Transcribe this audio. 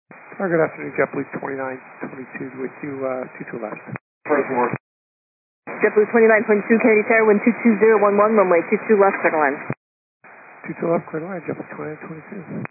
Good afternoon, JetBlue 2922 with you, 22 left. Furthermore. JetBlue 2922, Kennedy Tower, wind 22011, runway 22 left, clear line. 22 left, clear line, JetBlue 2922.